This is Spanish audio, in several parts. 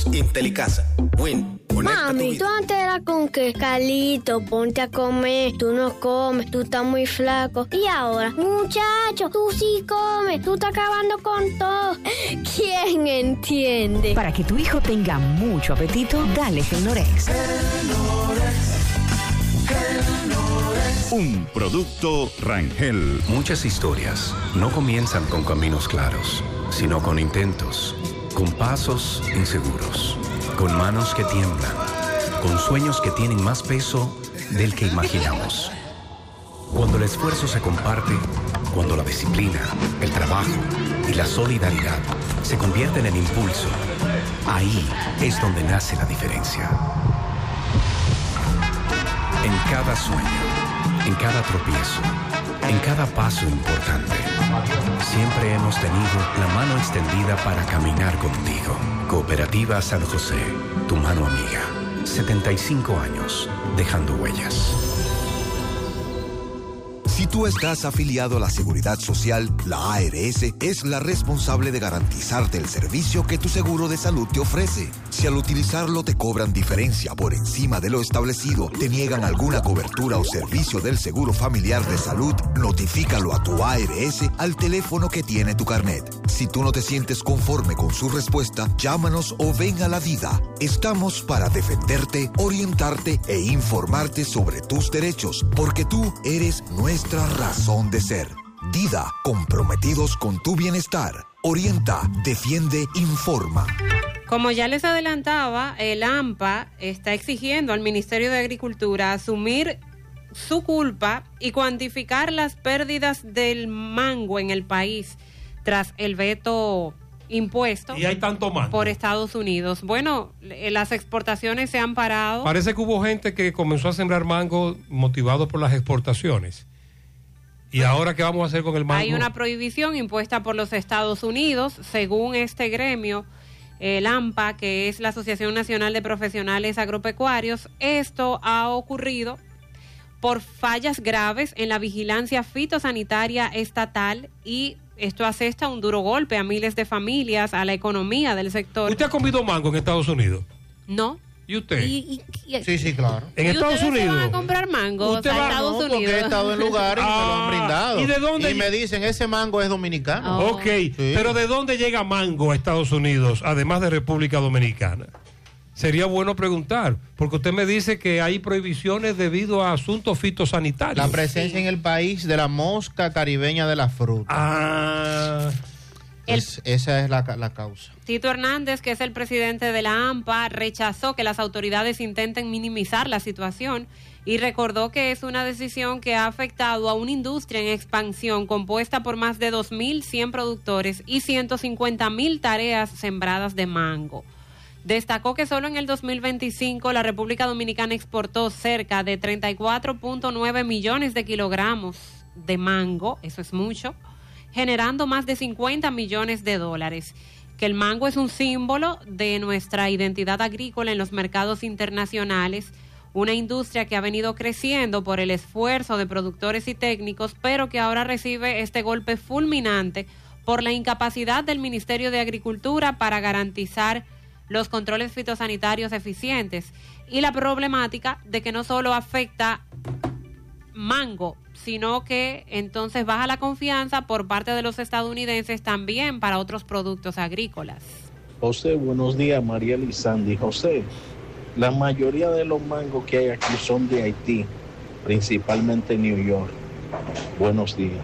Intelicasa. Win. Mami, tú antes eras con que Carlito, ponte a comer, tú no comes, tú estás muy flaco. Y ahora, muchacho, tú sí comes, tú estás acabando con todo. ¿Quién entiende? Para que tu hijo tenga mucho apetito, dale Gelnorex. Un producto Rangel. Muchas historias no comienzan con caminos claros, sino con intentos, con pasos inseguros, con manos que tiemblan, con sueños que tienen más peso del que imaginamos. Cuando el esfuerzo se comparte, cuando la disciplina, el trabajo y la solidaridad se convierten en impulso, ahí es donde nace la diferencia. En cada sueño, en cada tropiezo, en cada paso importante, siempre hemos tenido la mano extendida para caminar contigo. Cooperativa San José, tu mano amiga. 75 años, dejando huellas. Si tú estás afiliado a la Seguridad Social, la ARS es la responsable de garantizarte el servicio que tu seguro de salud te ofrece. Si al utilizarlo te cobran diferencia por encima de lo establecido, te niegan alguna cobertura o servicio del Seguro Familiar de Salud, notifícalo a tu ARS al teléfono que tiene tu carnet. Si tú no te sientes conforme con su respuesta, llámanos o ven a la DIDA. Estamos para defenderte, orientarte e informarte sobre tus derechos, porque tú eres nuestra razón de ser. DIDA, comprometidos con tu bienestar. Orienta, defiende, informa. Como ya les adelantaba, el AMPA está exigiendo al Ministerio de Agricultura asumir su culpa y cuantificar las pérdidas del mango en el país tras el veto impuesto y hay tanto mango por Estados Unidos. Bueno, las exportaciones se han parado. Parece que hubo gente que comenzó a sembrar mango motivado por las exportaciones. ¿Y ahora qué vamos a hacer con el mango? Hay una prohibición impuesta por los Estados Unidos, según este gremio, el AMPA, que es la Asociación Nacional de Profesionales Agropecuarios. Esto ha ocurrido por fallas graves en la vigilancia fitosanitaria estatal y esto asesta un duro golpe a miles de familias, a la economía del sector. ¿Usted ha comido mango en Estados Unidos? No. ¿Y usted? Sí, claro. ¿En Estados Unidos? ¿Van a comprar mango? ¿Usted va? Estados No, Unidos. porque he estado en lugares y me lo han brindado. ¿Y de dónde? Y me dicen, ese mango es dominicano. Ok, sí. Pero ¿de dónde llega mango a Estados Unidos, además de República Dominicana? Sería bueno preguntar, porque usted me dice que hay prohibiciones debido a asuntos fitosanitarios. La presencia en el país de la mosca caribeña de la fruta. Esa es la causa. Tito Hernández, que es el presidente de la AMPA, rechazó que las autoridades intenten minimizar la situación y recordó que es una decisión que ha afectado a una industria en expansión compuesta por más de 2.100 productores y 150.000 tareas sembradas de mango. Destacó que solo en el 2025 la República Dominicana exportó cerca de 34.9 millones de kilogramos de mango, eso es mucho, generando más de 50 millones de dólares. Que el mango es un símbolo de nuestra identidad agrícola en los mercados internacionales, una industria que ha venido creciendo por el esfuerzo de productores y técnicos, pero que ahora recibe este golpe fulminante por la incapacidad del Ministerio de Agricultura para garantizar los controles fitosanitarios eficientes y la problemática de que no solo afecta mango, sino que entonces baja la confianza por parte de los estadounidenses también para otros productos agrícolas. José, buenos días, Mariel y Sandy. José, la mayoría de los mangos que hay aquí son de Haití, principalmente New York. Buenos días.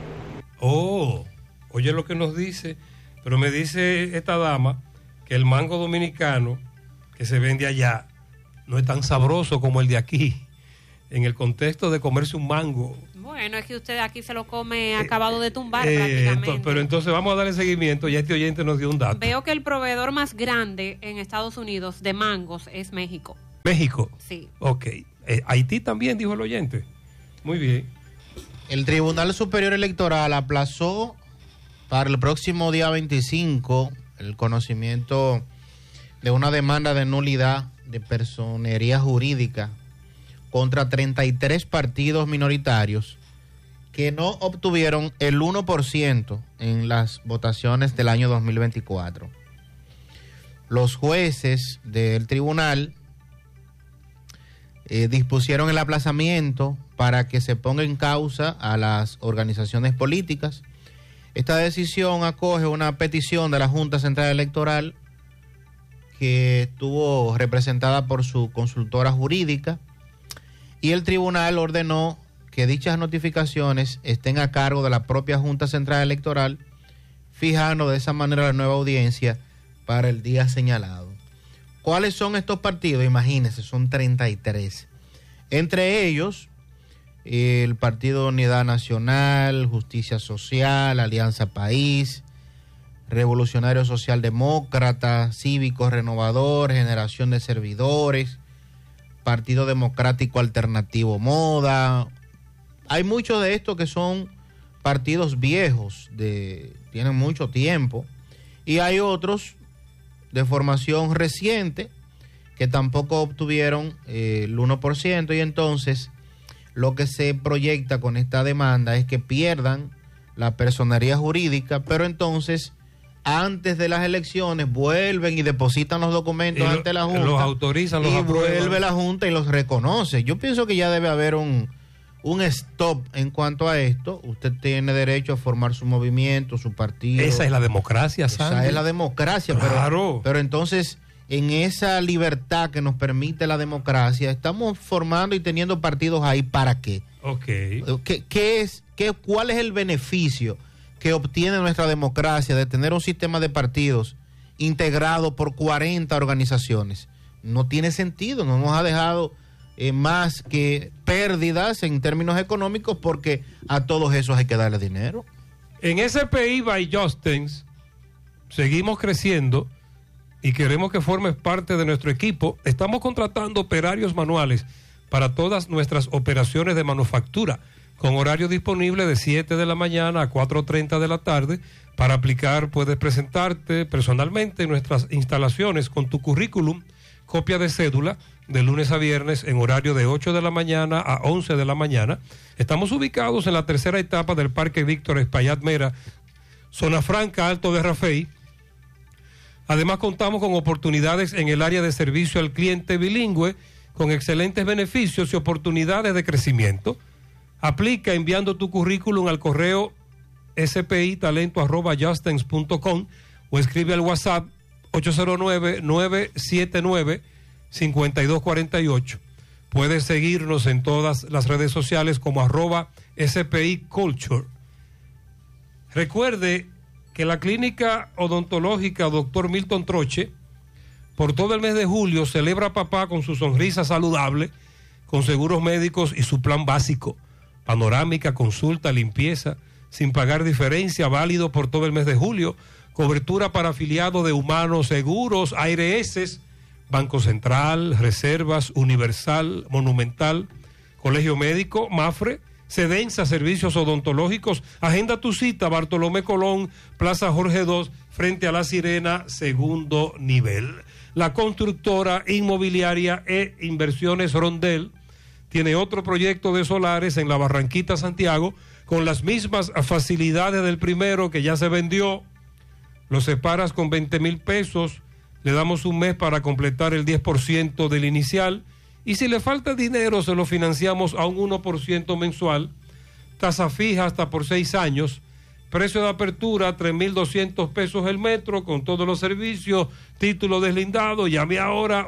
Oh, oye lo que nos dice, pero me dice esta dama que el mango dominicano que se vende allá no es tan sabroso como el de aquí, en el contexto de comerse un mango. Bueno, es que usted aquí se lo come acabado de tumbar prácticamente. Pero entonces vamos a darle seguimiento, ya este oyente nos dio un dato. Veo que el proveedor más grande en Estados Unidos de mangos es México. ¿México? Sí. Ok. Haití también, dijo el oyente. Muy bien. El Tribunal Superior Electoral aplazó para el próximo día 25 el conocimiento de una demanda de nulidad de personería jurídica contra 33 partidos minoritarios que no obtuvieron el 1% en las votaciones del año 2024. los jueces del tribunal dispusieron el aplazamiento para que se ponga en causa a las organizaciones políticas. Esta decisión acoge una petición de la Junta Central Electoral que estuvo representada por su consultora jurídica, y el tribunal ordenó que dichas notificaciones estén a cargo de la propia Junta Central Electoral, fijando de esa manera la nueva audiencia para el día señalado. ¿Cuáles son estos partidos? Imagínense, son 33. Entre ellos, el Partido Unidad Nacional, Justicia Social, Alianza País, Revolucionario Socialdemócrata, Cívico Renovador, Generación de Servidores, Partido Democrático Alternativo Moda. Hay muchos de estos que son partidos viejos, tienen mucho tiempo, y hay otros de formación reciente que tampoco obtuvieron el 1%, y entonces lo que se proyecta con esta demanda es que pierdan la personería jurídica, pero entonces antes de las elecciones vuelven y depositan los documentos ante la Junta, los autorizan, los y aprueban. Vuelve la Junta y los reconoce. Yo pienso que ya debe haber un stop en cuanto a esto. Usted tiene derecho a formar su movimiento, su partido. Esa es la democracia, Sandy. Esa es la democracia, claro. pero entonces en esa libertad que nos permite la democracia, estamos formando y teniendo partidos ahí, ¿para qué? Okay. ¿Cuál es el beneficio que obtiene nuestra democracia de tener un sistema de partidos integrado por 40 organizaciones? No tiene sentido, no nos ha dejado más que pérdidas en términos económicos, porque a todos esos hay que darle dinero. En SPI by Justins seguimos creciendo y queremos que formes parte de nuestro equipo. Estamos contratando operarios manuales para todas nuestras operaciones de manufactura, con horario disponible de 7 de la mañana a 4:30 de la tarde. Para aplicar puedes presentarte personalmente en nuestras instalaciones con tu currículum, copia de cédula, de lunes a viernes en horario de 8 de la mañana a 11 de la mañana. Estamos ubicados en la tercera etapa del Parque Víctor Espaillat Mera, Zona Franca, Alto de Rafey. Además, contamos con oportunidades en el área de servicio al cliente bilingüe, con excelentes beneficios y oportunidades de crecimiento. Aplica enviando tu currículum al correo spitalento@justins.com o escribe al WhatsApp 809-979-5248. Puedes seguirnos en todas las redes sociales como @SPI Culture. Recuerde que la clínica odontológica Dr. Milton Troche, por todo el mes de julio, celebra a papá con su sonrisa saludable, con seguros médicos y su plan básico. Panorámica, consulta, limpieza, sin pagar diferencia, válido por todo el mes de julio. Cobertura para afiliados de Humanos Seguros, ARS, Banco Central, Reservas, Universal, Monumental, Colegio Médico, Mafre, Sedensa, Servicios Odontológicos. Agenda tu cita, Bartolomé Colón, Plaza Jorge II, frente a La Sirena, segundo nivel. La constructora inmobiliaria e Inversiones Rondel tiene otro proyecto de solares en la Barranquita, Santiago, con las mismas facilidades del primero que ya se vendió. Lo separas con 20,000 pesos, le damos un mes para completar el 10% del inicial, y si le falta dinero se lo financiamos a un 1% mensual, tasa fija hasta por 6 años, precio de apertura 3,200 pesos el metro, con todos los servicios, título deslindado. Llame ahora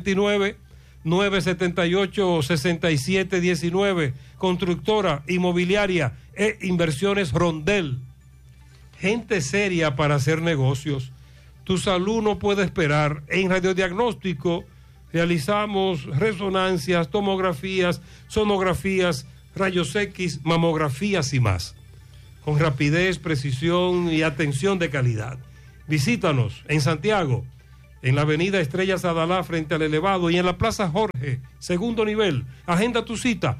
829-978-6719, constructora inmobiliaria e Inversiones Rondel. Gente seria para hacer negocios. Tu salud no puede esperar. En radiodiagnóstico realizamos resonancias, tomografías, sonografías, rayos X, mamografías y más, con rapidez, precisión y atención de calidad. Visítanos en Santiago, en la avenida Estrellas Adalá frente al elevado, y en la Plaza Jorge, segundo nivel. Agenda tu cita,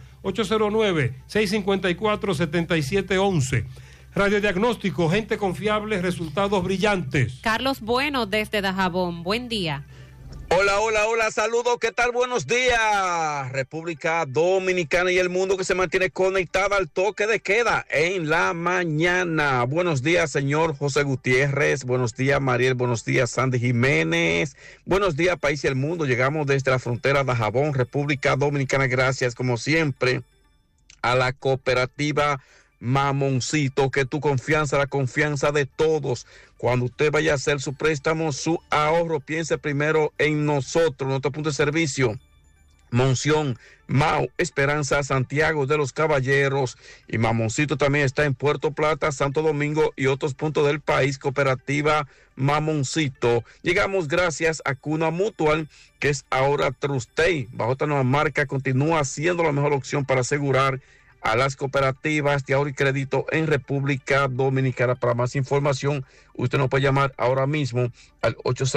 809-654-7711. Radiodiagnóstico, gente confiable, resultados brillantes. Carlos Bueno desde Dajabón, buen día. Hola, saludos, ¿qué tal? Buenos días, República Dominicana y el mundo que se mantiene conectada al toque de queda en la mañana. Buenos días, señor José Gutiérrez, buenos días, Mariel, buenos días, Sandy Jiménez, buenos días, país y el mundo. Llegamos desde la frontera de Dajabón, República Dominicana, gracias, como siempre, a la cooperativa Mamoncito, que tu confianza, la confianza de todos. Cuando usted vaya a hacer su préstamo, su ahorro, piense primero en nosotros, nuestro punto de servicio. Monción, Mau, Esperanza, Santiago de los Caballeros y Mamoncito también está en Puerto Plata, Santo Domingo y otros puntos del país. Cooperativa Mamoncito. Llegamos gracias a Cuna Mutual, que es ahora Trustey. Bajo esta nueva marca continúa siendo la mejor opción para asegurar a las cooperativas de ahorro y crédito en República Dominicana. Para más información, usted nos puede llamar ahora mismo al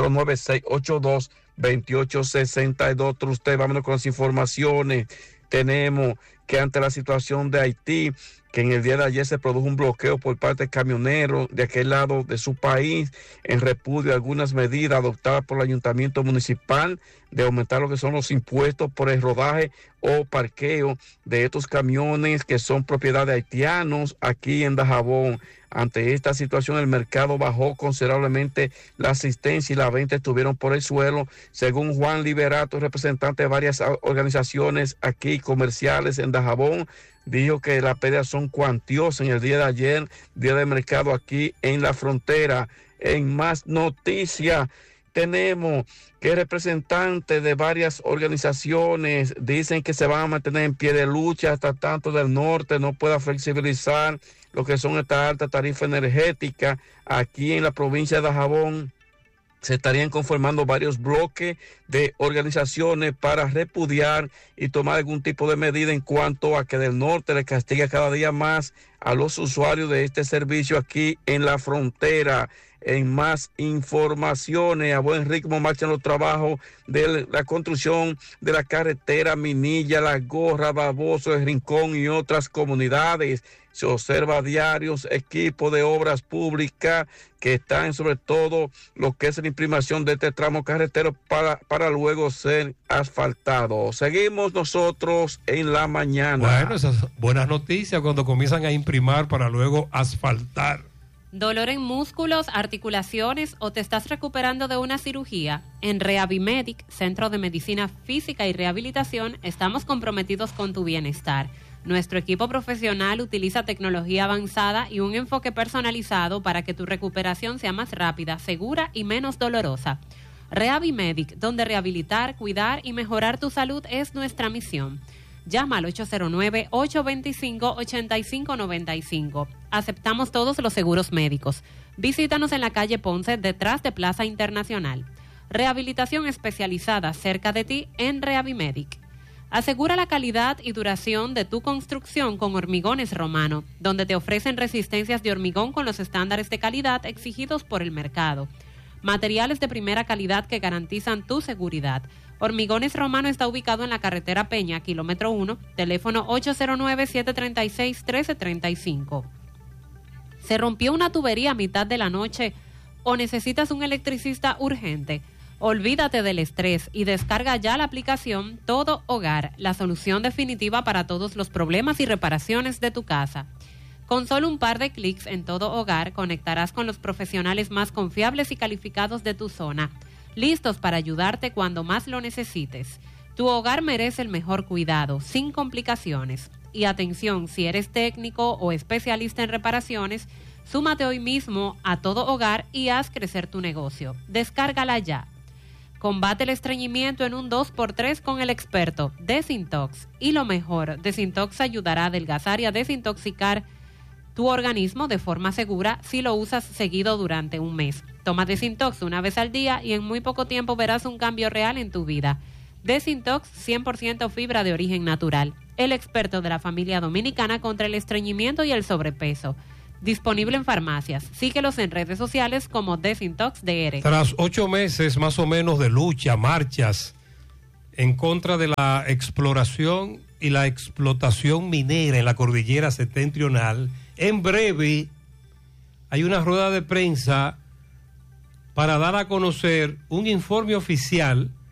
809-682-2862. Usted, vámonos con las informaciones. Tenemos que ante la situación de Haití, que en el día de ayer se produjo un bloqueo por parte de camioneros de aquel lado de su país, en repudio a algunas medidas adoptadas por el ayuntamiento municipal de aumentar lo que son los impuestos por el rodaje o parqueo de estos camiones que son propiedad de haitianos aquí en Dajabón. Ante esta situación, el mercado bajó considerablemente, la asistencia y la venta estuvieron por el suelo. Según Juan Liberato, representante de varias organizaciones aquí comerciales en Dajabón, dijo que las pérdidas son cuantiosas en el día de ayer, día de mercado aquí en la frontera. En más noticias, tenemos que representantes de varias organizaciones dicen que se van a mantener en pie de lucha hasta tanto del norte no pueda flexibilizar lo que son estas altas tarifas energéticas. Aquí en la provincia de Dajabón se estarían conformando varios bloques de organizaciones para repudiar y tomar algún tipo de medida en cuanto a que del norte le castiga cada día más a los usuarios de este servicio aquí en la frontera. En más informaciones, a buen ritmo marchan los trabajos de la construcción de la carretera Minilla, La Gorra, Baboso, El Rincón y otras comunidades. Se observa diarios equipos de obras públicas que están sobre todo lo que es la imprimación de este tramo carretero para luego ser asfaltado. Seguimos nosotros en la mañana. Bueno, esas buenas noticias cuando comienzan a imprimar para luego asfaltar. ¿Dolor en músculos, articulaciones o te estás recuperando de una cirugía? En Rehabimedic, Centro de Medicina Física y Rehabilitación, estamos comprometidos con tu bienestar. Nuestro equipo profesional utiliza tecnología avanzada y un enfoque personalizado para que tu recuperación sea más rápida, segura y menos dolorosa. Rehabimedic, donde rehabilitar, cuidar y mejorar tu salud es nuestra misión. Llama al 809-825-8595. Aceptamos todos los seguros médicos. Visítanos en la calle Ponce, detrás de Plaza Internacional. Rehabilitación especializada cerca de ti en Rehabimedic. Asegura la calidad y duración de tu construcción con Hormigones Romano, donde te ofrecen resistencias de hormigón con los estándares de calidad exigidos por el mercado. Materiales de primera calidad que garantizan tu seguridad. Hormigones Romano está ubicado en la carretera Peña, kilómetro 1, teléfono 809-736-1335. ¿Se rompió una tubería a mitad de la noche o necesitas un electricista urgente? Olvídate del estrés y descarga ya la aplicación Todo Hogar, la solución definitiva para todos los problemas y reparaciones de tu casa. Con solo un par de clics en Todo Hogar conectarás con los profesionales más confiables y calificados de tu zona, listos para ayudarte cuando más lo necesites. Tu hogar merece el mejor cuidado, sin complicaciones. Y atención, si eres técnico o especialista en reparaciones, súmate hoy mismo a Todo Hogar y haz crecer tu negocio. Descárgala ya. Combate el estreñimiento en un 2x3 con el experto Desintox. Y lo mejor, Desintox ayudará a adelgazar y a desintoxicar tu organismo de forma segura si lo usas seguido durante un mes. Toma Desintox una vez al día y en muy poco tiempo verás un cambio real en tu vida. Desintox 100% fibra de origen natural. El experto de la familia dominicana contra el estreñimiento y el sobrepeso. Disponible en farmacias. Síguelos en redes sociales como Desintox DR. Tras 8 meses más o menos de lucha, marchas en contra de la exploración y la explotación minera en la cordillera septentrional, en breve hay una rueda de prensa para dar a conocer un informe oficial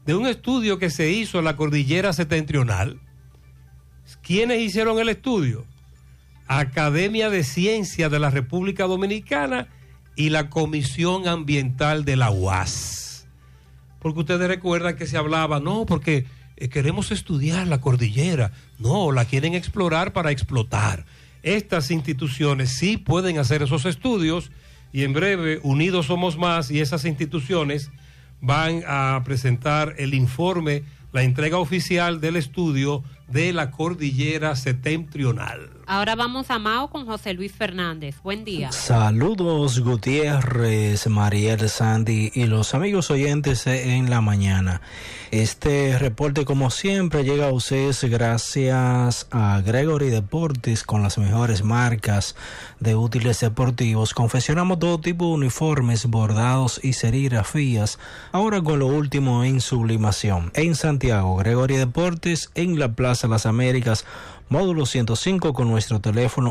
de un estudio que se hizo en la cordillera septentrional. ¿Quiénes hicieron el estudio? Academia de Ciencias de la República Dominicana y la Comisión Ambiental de la UAS. Porque ustedes recuerdan que se hablaba, no, porque queremos estudiar la cordillera. No, la quieren explorar para explotar. Estas instituciones sí pueden hacer esos estudios y en breve Unidos Somos Más y esas instituciones van a presentar el informe, la entrega oficial del estudio de la cordillera septentrional. Ahora vamos a Mao con José Luis Fernández. Buen día. Saludos Gutiérrez, Mariel, Sandy y los amigos oyentes en la mañana. Este reporte, como siempre, llega a ustedes gracias a Gregory Deportes, con las mejores marcas de útiles deportivos. Confeccionamos todo tipo de uniformes, bordados y serigrafías, ahora con lo último en sublimación. En Santiago, Gregory Deportes, en la Plaza Las Américas, módulo 105, con nuestro teléfono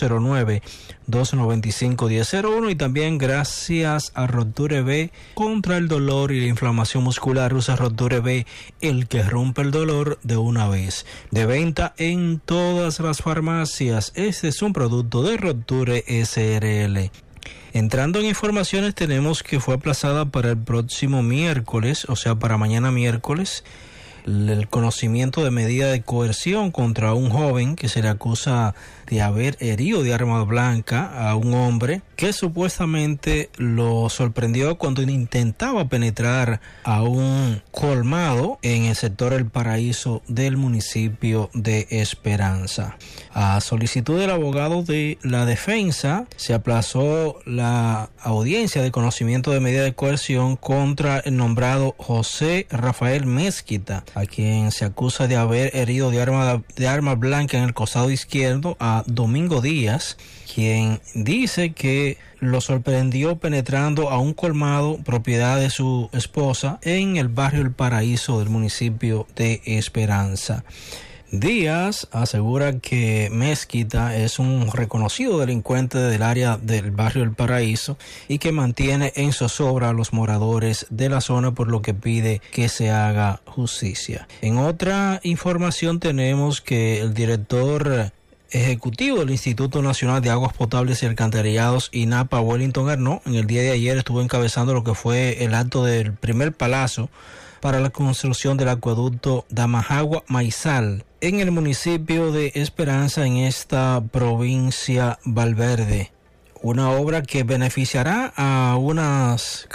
809-295-1001, y también gracias a Roture B, contra el dolor y la inflamación muscular. Usa Roture B, el que rompe el dolor de una vez. De venta en todas las farmacias. Este es un producto de Roture SRL. Entrando en informaciones, tenemos que fue aplazada para el próximo miércoles, o sea, para mañana miércoles, el conocimiento de medida de coerción contra un joven que se le acusa de haber herido de arma blanca a un hombre que supuestamente lo sorprendió cuando intentaba penetrar a un colmado en el sector El Paraíso del municipio de Esperanza. A solicitud del abogado de la defensa, se aplazó la audiencia de conocimiento de medida de coerción contra el nombrado José Rafael Mezquita, a quien se acusa de haber herido de arma blanca en el costado izquierdo a Domingo Díaz, quien dice que lo sorprendió penetrando a un colmado propiedad de su esposa en el barrio El Paraíso del municipio de Esperanza. Díaz asegura que Mezquita es un reconocido delincuente del área del barrio El Paraíso y que mantiene en zozobra a los moradores de la zona, por lo que pide que se haga justicia. En otra información tenemos que el director ejecutivo del Instituto Nacional de Aguas Potables y Alcantarillados, INAPA, Wellington Arnaud, en el día de ayer estuvo encabezando lo que fue el acto del primer palazo para la construcción del acueducto Damajagua-Maizal en el municipio de Esperanza, en esta provincia Valverde. Una obra que beneficiará a unos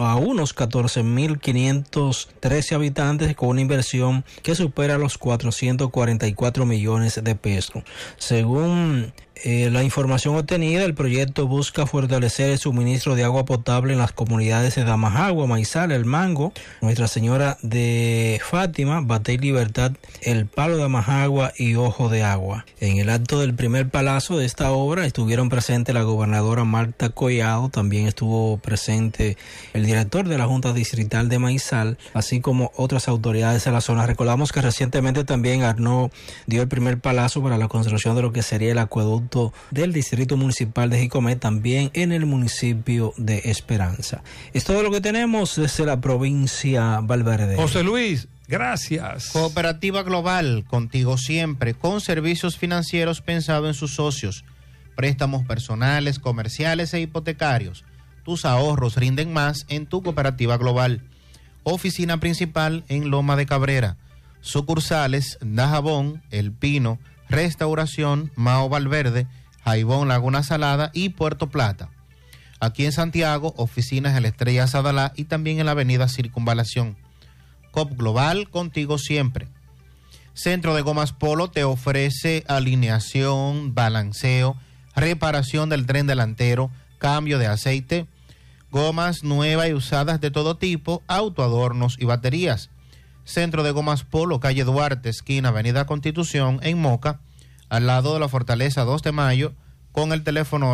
14.513 habitantes, con una inversión que supera los 444 millones de pesos. Según la información obtenida, el proyecto busca fortalecer el suministro de agua potable en las comunidades de Damajagua, Maizal, El Mango, Nuestra Señora de Fátima, Batey Libertad, El Palo de Damajagua y Ojo de Agua. En el acto del primer palazo de esta obra estuvieron presentes la gobernadora Marta Collado, también estuvo presente el director de la Junta Distrital de Maizal, así como otras autoridades de la zona. Recordamos que recientemente también Arnaud dio el primer palazo para la construcción de lo que sería el acueducto del Distrito Municipal de Jicomé, también en el municipio de Esperanza. Es todo lo que tenemos desde la provincia Valverde. José Luis, gracias. Cooperativa Global, contigo siempre, con servicios financieros pensados en sus socios, préstamos personales, comerciales e hipotecarios. Tus ahorros rinden más en tu Cooperativa Global. Oficina principal en Loma de Cabrera. Sucursales Dajabón, El Pino, Restauración, Mao Valverde, Jaibón, Laguna Salada y Puerto Plata. Aquí en Santiago, oficinas en la Estrella Sadalá y también en la avenida Circunvalación. COP Global, contigo siempre. Centro de Gomas Polo te ofrece alineación, balanceo, reparación del tren delantero, cambio de aceite, gomas nuevas y usadas de todo tipo, autoadornos y baterías. Centro de Gomas Polo, calle Duarte, esquina Avenida Constitución, en Moca, al lado de la Fortaleza 2 de Mayo, con el teléfono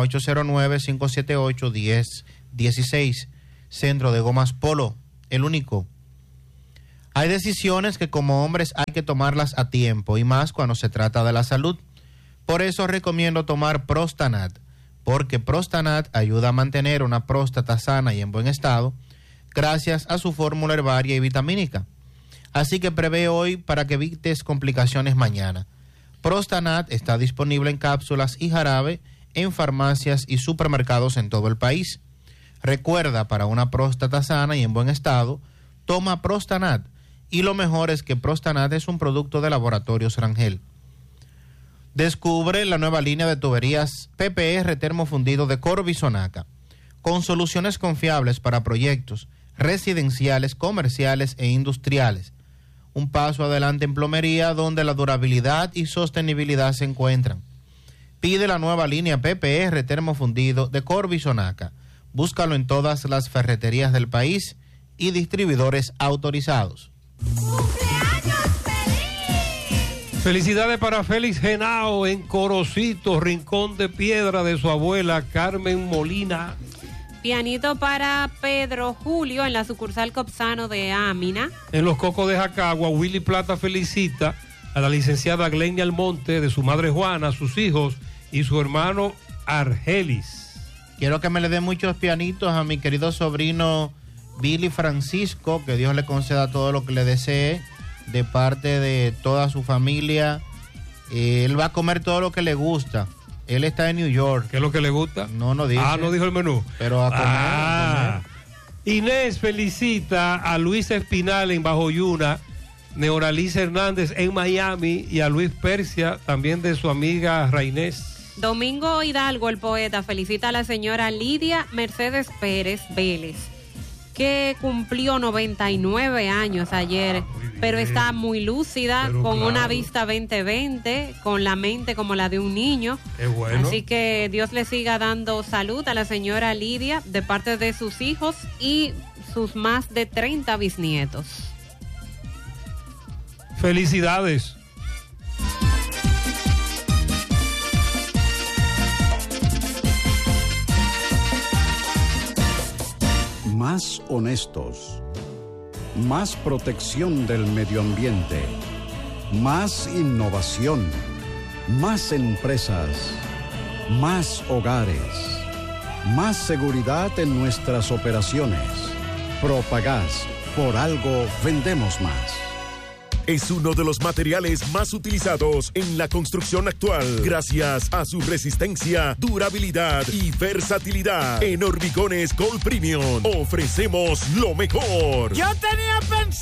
809-578-1016. Centro de Gomas Polo, el único. Hay decisiones que como hombres hay que tomarlas a tiempo, y más cuando se trata de la salud. Por eso recomiendo tomar Prostanat, porque Prostanat ayuda a mantener una próstata sana y en buen estado, gracias a su fórmula herbaria y vitamínica. así que prevé hoy para que evites complicaciones mañana. Prostanat está disponible en cápsulas y jarabe en farmacias y supermercados en todo el país. Recuerda, para una próstata sana y en buen estado, toma Prostanat, y lo mejor es que Prostanat es un producto de Laboratorios Rangel. Descubre la nueva línea de tuberías PPR termofundido de Corby Sonaca, con soluciones confiables para proyectos residenciales, comerciales e industriales. Un paso adelante en plomería donde la durabilidad y sostenibilidad se encuentran. Pide la nueva línea PPR termofundido de Corby Sonaca. Búscalo en todas las ferreterías del país y distribuidores autorizados. Felicidades para Félix Genao en Corocito, Rincón de Piedra, de su abuela Carmen Molina. Pianito para Pedro Julio en la sucursal Copsano de Amina. En Los Cocos de Jacagua, Willy Plata felicita a la licenciada Glenia Almonte, de su madre Juana, sus hijos y su hermano Argelis. Quiero que me le den muchos pianitos a mi querido sobrino Billy Francisco, que Dios le conceda todo lo que le desee, de parte de toda su familia. Él va a comer todo lo que le gusta. Él está en New York. ¿Qué es lo que le gusta? No dice. No dijo el menú. Pero a comer. A comer. Inés felicita a Luis Espinal en Bajo Yuna, Neoraliza Hernández en Miami y a Luis Persia, también de su amiga Rainés. Domingo Hidalgo, el poeta, felicita a la señora Lidia Mercedes Pérez Vélez, que cumplió 99 años ayer, pero está muy lúcida, con una vista 20/20, con la mente como la de un niño. Es bueno. Así que Dios le siga dando salud a la señora Lidia de parte de sus hijos y sus más de 30 bisnietos. Felicidades. Más honestos, más protección del medio ambiente, más innovación, más empresas, más hogares, más seguridad en nuestras operaciones. Propagás, por algo vendemos más. Es uno de los materiales más utilizados en la construcción actual, gracias a su resistencia, durabilidad y versatilidad. En Hormigones Gold Premium ofrecemos lo mejor. Yo tenía pensado